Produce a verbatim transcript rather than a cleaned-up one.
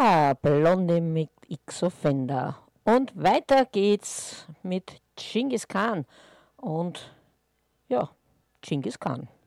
Ja, Blonde mit X-Offender. Und weiter geht's mit Genghis Khan. Und ja, Genghis Khan.